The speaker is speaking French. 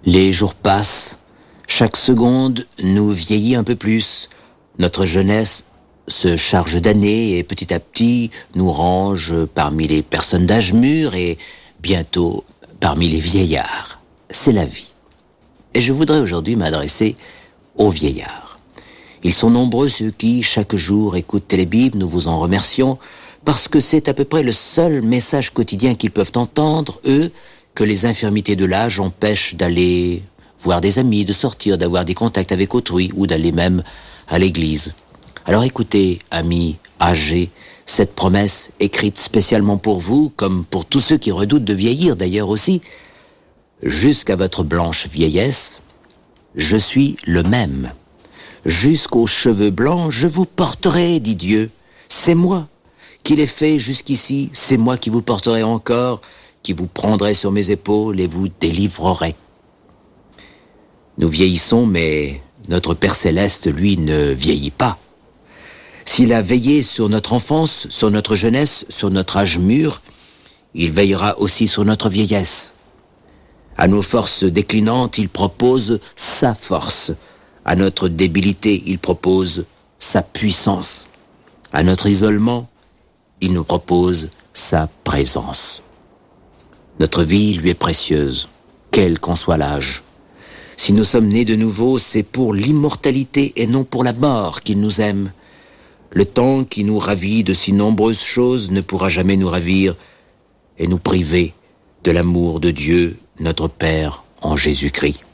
Les jours passent, chaque seconde nous vieillit un peu plus. Notre jeunesse se charge d'années et petit à petit nous range parmi les personnes d'âge mûr et bientôt parmi les vieillards. C'est la vie. Et je voudrais aujourd'hui m'adresser aux vieillards. Ils sont nombreux ceux qui, chaque jour, écoutent Télébible, nous vous en remercions, parce que c'est à peu près le seul message quotidien qu'ils peuvent entendre, eux, que les infirmités de l'âge empêchent d'aller voir des amis, de sortir, d'avoir des contacts avec autrui, ou d'aller même à l'église. Alors écoutez, amis âgés, cette promesse écrite spécialement pour vous, comme pour tous ceux qui redoutent de vieillir d'ailleurs aussi, jusqu'à votre blanche vieillesse, je suis le même. Jusqu'aux cheveux blancs, je vous porterai, dit Dieu. C'est moi qui l'ai fait jusqu'ici, c'est moi qui vous porterai encore, qui vous prendrai sur mes épaules et vous délivrerai. Nous vieillissons, mais notre Père Céleste, lui, ne vieillit pas. S'il a veillé sur notre enfance, sur notre jeunesse, sur notre âge mûr, il veillera aussi sur notre vieillesse. À nos forces déclinantes, il propose sa force. À notre débilité, il propose sa puissance. À notre isolement, il nous propose sa présence. Notre vie lui est précieuse, quel qu'en soit l'âge. Si nous sommes nés de nouveau, c'est pour l'immortalité et non pour la mort qu'il nous aime. Le temps qui nous ravit de si nombreuses choses ne pourra jamais nous ravir et nous priver de l'amour de Dieu, notre Père, en Jésus-Christ.